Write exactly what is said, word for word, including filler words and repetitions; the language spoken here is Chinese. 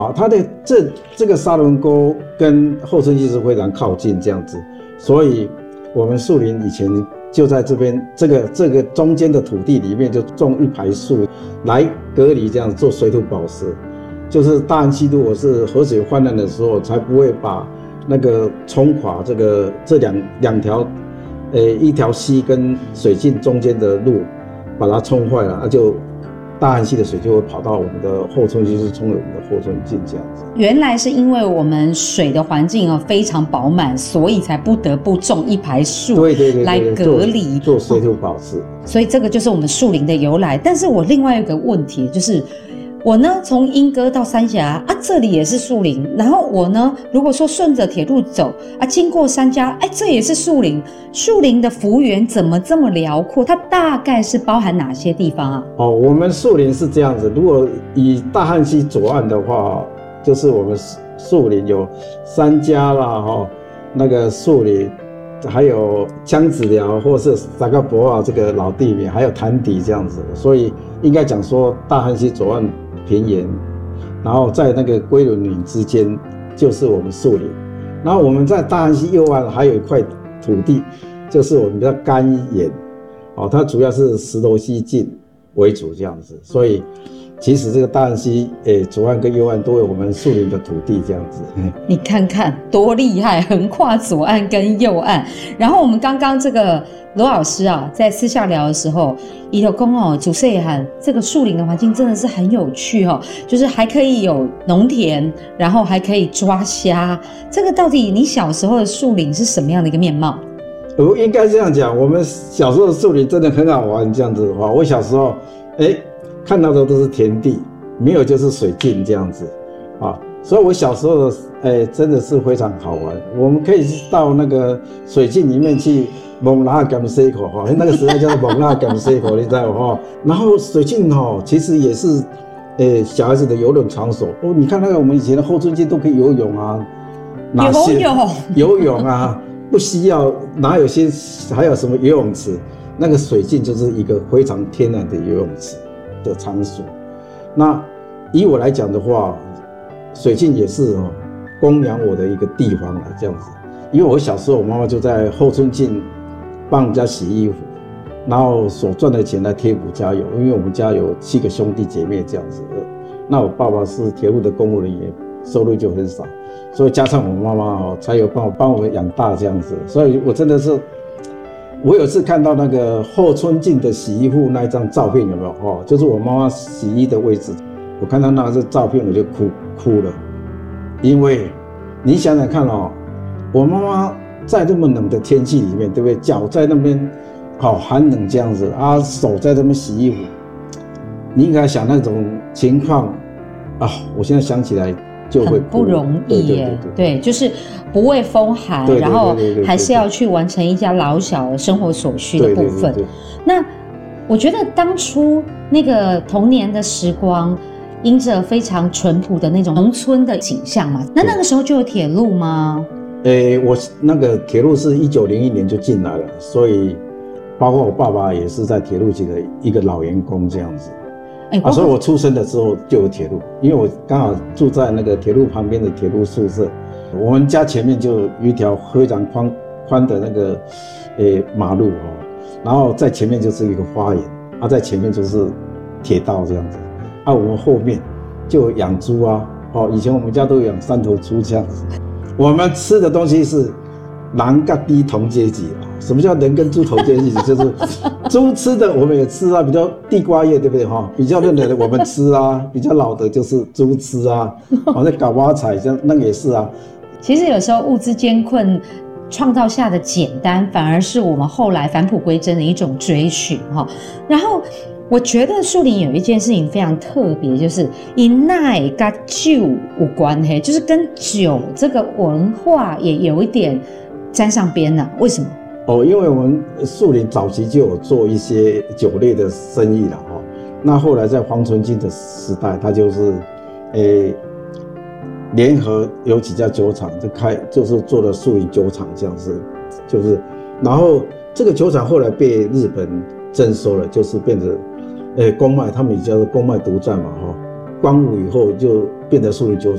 啊，它的这这个沙仑沟跟后春溪是非常靠近这样子，所以我们树林以前就在这边这个这个中间的土地里面就种一排树来隔离，这样做水土保持，就是大安溪如果是河水泛滥的时候，才不会把那个冲垮这个这两两条，呃一条溪跟水径中间的路，把它冲坏了，那就大安溪的水就会跑到我们的后春溪，是冲了我们的后春径这样子。 原来是因为我们水的环境哦非常饱满，所以才不得不种一排树，对对对，来隔离， 做水土保持、哦。 所以这个就是我们树林的由来。但是我另外一个问题就是。我呢，从莺歌到三峡啊，这里也是树林。然后我呢，如果说顺着铁路走啊，经过三家，哎，这也是树林。树林的幅员怎么这么辽阔？它大概是包含哪些地方啊？ 哦，我们树林是这样子。如果以大汉溪左岸的话，就是我们树林有三家啦，哈、哦，那个树林，还有江子寮或是萨嘎博啊这个老地名，还有潭底这样子。所以应该讲说，大汉溪左岸平原，然后在那个龟仑岭之间就是我们树林，然后我们在大安溪右岸还有一块土地，就是我们叫干岩，哦，它主要是石头溪径为主这样子，所以其实这个大安溪诶左岸跟右岸都有我们树林的土地这样子。 你看看多厉害，横跨左岸跟右岸。然后我们刚刚这个罗老师啊，在私下聊的时候，伊就说哦，主持人喊这个树林的环境真的是很有趣哦，就是还可以有农田，然后还可以抓虾。这个到底你小时候的树林是什么样的一个面貌？ 我应该这样讲，我们小时候的树林真的很好玩。这样子的话，我小时候哎看到的都是田地，没有就是水径这样子啊。所以我小时候的哎真的是非常好玩。我们可以到那个水径里面去。蒙拉甘西口哈，那个时代叫做蒙拉甘西口，你知道哈？然后水径哈，其实也是，诶，小孩子的游泳场所哦。你看那个我们以前的后春径都可以游泳啊， 哪些游泳游泳啊，不需要哪有些还有什么游泳池？那个水径就是一个非常天然的游泳池的场所。那以我来讲的话，水径也是哦，供养我的一个地方了，这样子。因为我小时候，我妈妈就在后春径。帮人家洗衣服，然后所赚的钱来贴补家用，因为我们家有七个兄弟姐妹这样子的。那我爸爸是铁路的公务人员，收入就很少，所以加上我妈妈哦，才有帮我帮我们养大这样子。所以我真的是，我有次看到那个后春径的洗衣服那一张照片，有没有哦？就是我妈妈洗衣的位置，我看到那个照片我就哭哭了，因为你想想看哦，我妈妈。在这么冷的天气里面，对不对？脚在那边好寒冷这样子啊，手在那边洗衣服，你应该想那种情况啊，我现在想起来就会很不容易耶。对, 对, 对, 对, 对，就是不畏风寒，对对对对对对对，然后还是要去完成一家老小的生活所需的部分。对对对对对，那我觉得当初那个童年的时光，因着非常淳朴的那种农村的景象嘛，那那个时候就有铁路吗？ 诶、欸，我那个铁路是一九零一年就进来了，所以包括我爸爸也是在铁路局的一个老员工这样子。欸、啊，所以我出生的时候就有铁路，因为我刚好住在那个铁路旁边的铁路宿舍，我们家前面就有一条非常宽宽的那个诶、欸、马路哦，然后在前面就是一个花园，啊，在前面就是铁道这样子，啊，我们后面就有养猪啊，哦，以前我们家都有养三头猪这样子。我们吃的东西是人跟猪同阶级啊。什么叫人跟猪同阶级？就是猪吃的我们也吃啊，比较地瓜叶对不对哈？比较嫩的我们吃啊，比较老的就是猪吃啊。哦，那搞挖彩像那个也是啊。 其实有时候物资艰困创造下的简单，反而是我们后来返璞归真的一种追寻哈。然后。我觉得树林有一件事情非常特别，就是因奶跟酒有关系，就是跟酒这个文化也有一点沾上边了。为什么？ 哦，因为我们树林早期就有做一些酒类的生意了哈。那后来在黄纯进的时代，他就是诶联合有几家酒厂，就开就是做了树林酒厂这样子，就是然后这个酒厂后来被日本征收了，就是变成。诶，公卖他们也叫做公卖独占嘛，哈， 光武以后就变得树林救